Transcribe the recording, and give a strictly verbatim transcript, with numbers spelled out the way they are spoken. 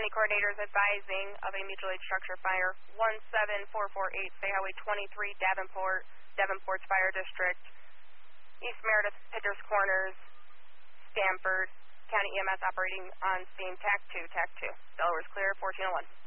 County coordinators advising of a mutual aid structure fire, one seven four four eight State Highway twenty-three, Davenport, Davenport's Fire District, East Meredith, Pitters Corners, Stamford. County E M S operating on scene, T A C two, T A C two. Delaware's clear, fourteen oh one.